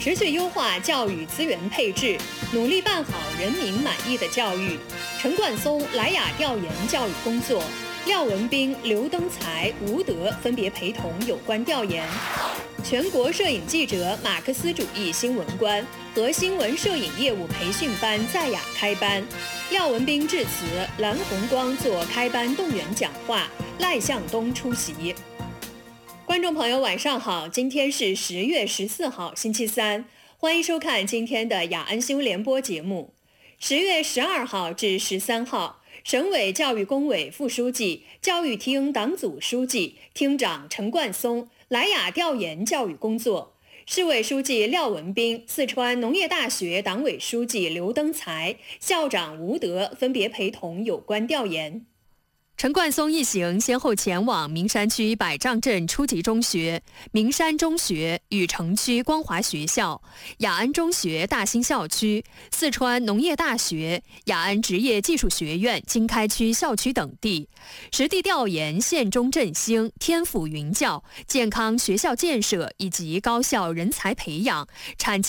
持续优化教育资源配置，努力办好人民满意的教育。陈冠松、莱雅调研教育工作，廖文斌、刘登才、吴德分别陪同有关调研。全国摄影记者马克思主义新闻观和新闻摄影业务培训班在雅开班，廖文斌致辞，蓝红光做开班动员讲话，赖向东出席。观众朋友晚上好，今天是10月14号星期三，欢迎收看今天的雅安新闻联播节目。10月12号至13号，省委教育工委副书记、教育厅党组书记、厅长陈冠松莱雅调研教育工作，市委书记廖文斌、四川农业大学党委书记刘登才、校长吴德分别陪同有关调研。陈冠松一行先后前往名山区百丈镇初级中学、名山中学、禹城区光华学校、雅安中学大兴校区、四川农业大学、雅安职业技术学院经开区校区等地，实地调研县中振兴、天府云教、健康学校建设以及高校人才培养、产